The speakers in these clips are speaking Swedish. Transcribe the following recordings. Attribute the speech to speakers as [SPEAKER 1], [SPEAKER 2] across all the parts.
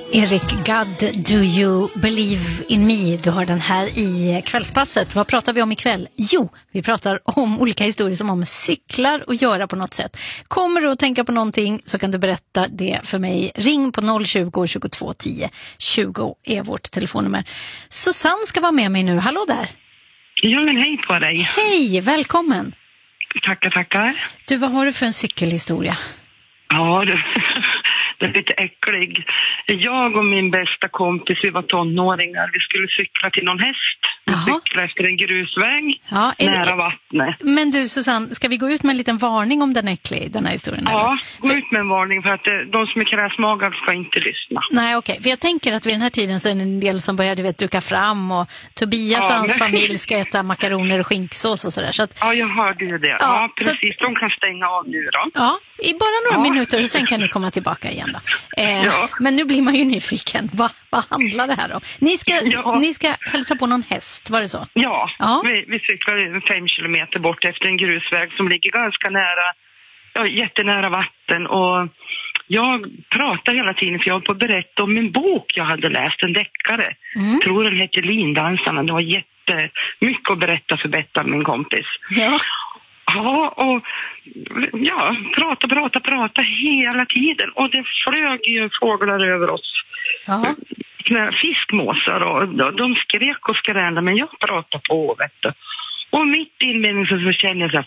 [SPEAKER 1] Erik Gadd, Do You Believe In Me? Du har den här i kvällspasset. Vad pratar vi om ikväll? Jo, vi pratar om olika historier som har med cyklar att göra på något sätt. Kommer du att tänka på någonting så kan du berätta det för mig. Ring på 020 22 10 20 är vårt telefonnummer. Susanne ska vara med mig nu. Hallå där!
[SPEAKER 2] Ja, men hej på dig.
[SPEAKER 1] Hej, välkommen!
[SPEAKER 2] Tackar.
[SPEAKER 1] Du, vad har du för en cykelhistoria?
[SPEAKER 2] Ja, det är lite äcklig. Jag och min bästa kompis, vi var tonåringar. Vi skulle cykla till någon häst. Vi cyklade efter en grusväg nära vattnet.
[SPEAKER 1] Men du Susanne, ska vi gå ut med en liten varning om den är äcklig, den här historien?
[SPEAKER 2] Ja, gå ut med en varning för att de som är kräsmagar ska inte lyssna.
[SPEAKER 1] Nej, okej. För jag tänker att vid den här tiden så är det en del som börjar duka fram och Tobias och hans familj ska äta makaroner och skinksås och sådär. Så att,
[SPEAKER 2] ja, jag hörde ju det. Ja, precis. De kan stänga av nu då.
[SPEAKER 1] Ja, i bara några minuter och sen kan ni komma tillbaka igen då. Men nu blir man ju nyfiken. Vad handlar det här om? Ni ska hälsa på någon häst, var det så?
[SPEAKER 2] Ja. Vi cyklar 5 kilometer bort efter en grusväg som ligger ganska nära, jättenära vatten. Och jag pratar hela tiden för jag var på att berätta om en bok jag hade läst, en deckare. Tror den heter Lindansarna. Det var jättemycket att berätta för Betta, min kompis. Ja. Ja, och prata hela tiden. Och det flög ju fåglar över oss. Ja. Fiskmåsar och de skrek och skränade, men jag pratade på, vet du. Och mitt inledning så kände jag så här,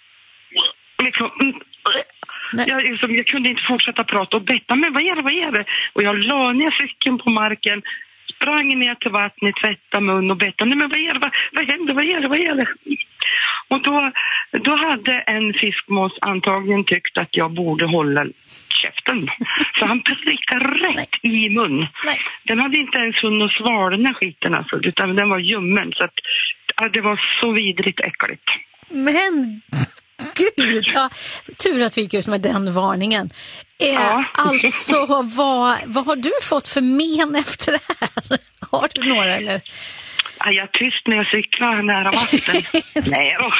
[SPEAKER 2] jag kunde inte fortsätta prata och betta, men vad är det? Och jag la ner cykeln på marken, sprang ner till vattnet, tvättade mun och betta. Nej, men vad är det? Vad är det? Och då hade en fiskmås antagligen tyckt att jag borde hålla käften. Så han prickade rätt i mun. Nej. Den hade inte ens hunnit svalna skiten alltså, utan den var ljummen. Så att, det var så vidrigt äckligt.
[SPEAKER 1] Men gud, tur att vi gick ut med den varningen. Alltså, vad har du fått för men efter det här? Har du några eller?
[SPEAKER 2] Jag är tyst när jag cyklar nära vatten. Nej då.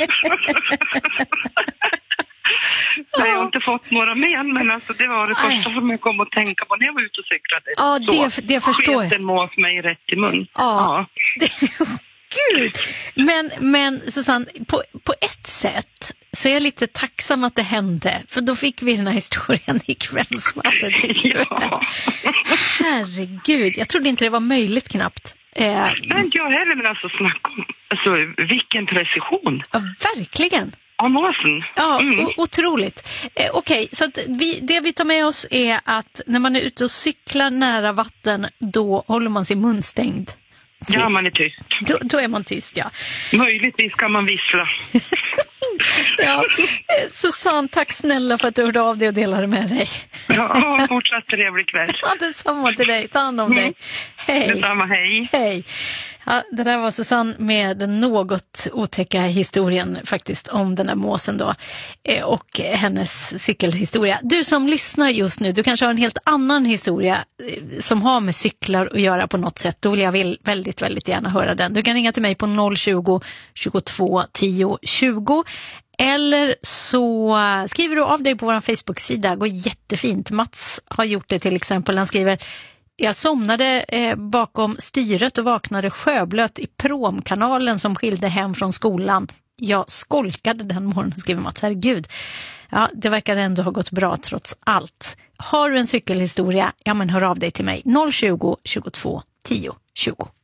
[SPEAKER 2] Jag har inte fått några men alltså det var det första som jag kom att tänka på när jag var ute och cyklade.
[SPEAKER 1] Ja, det förstår jag.
[SPEAKER 2] Den mås mig rätt i mun.
[SPEAKER 1] Ja. Gud! Men Susanne, på ett sätt så är jag lite tacksam att det hände. För då fick vi den här historien i kvällspasset. Ja. Herregud, jag trodde inte det var möjligt knappt.
[SPEAKER 2] Men jag heller men alltså snacka om vilken precision.
[SPEAKER 1] Ja, verkligen.
[SPEAKER 2] Måsen.
[SPEAKER 1] Ja, otroligt. Okej, så att det vi tar med oss är att när man är ute och cyklar nära vatten, då håller man sin mun stängd.
[SPEAKER 2] Ja, man är tyst.
[SPEAKER 1] Då är man tyst, ja.
[SPEAKER 2] Möjligtvis kan man vissla.
[SPEAKER 1] Ja, Susanne, tack snälla för att du hörde av dig och delade med dig.
[SPEAKER 2] Ja, fortsatt trevlig kväll.
[SPEAKER 1] Ja, detsamma till dig. Ta hand om dig. Hej.
[SPEAKER 2] Detsamma, hej.
[SPEAKER 1] Hej. Ja, det där var Susanne med den något otäcka historien faktiskt om den där måsen då och hennes cykelhistoria. Du som lyssnar just nu, du kanske har en helt annan historia som har med cyklar att göra på något sätt. Då vill jag väldigt, väldigt gärna höra den. Du kan ringa till mig på 020 22 10 20 eller så skriver du av dig på vår Facebook-sida. Det går jättefint. Mats har gjort det till exempel. Han skriver: jag somnade bakom styret och vaknade sjöblöt i promkanalen som skilde hem från skolan. Jag skolkade den morgonen, skriver Mats. Herregud. Ja, det verkar ändå ha gått bra trots allt. Har du en cykelhistoria? Ja, men hör av dig till mig. 020 22 10 20.